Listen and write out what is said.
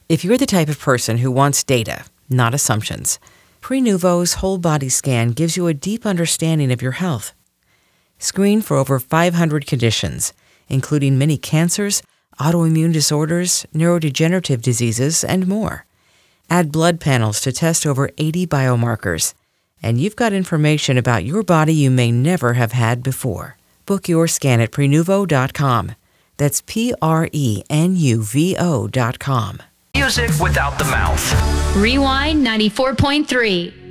If you're the type of person who wants data, not assumptions, Prenuvo's whole body scan gives you a deep understanding of your health. Screen for over 500 conditions, including many cancers, autoimmune disorders, neurodegenerative diseases, and more. Add blood panels to test over 80 biomarkers, and you've got information about your body you may never have had before. Book your scan at Prenuvo.com. That's Prenuvo.com. Music without the mouth. Rewind 94.3.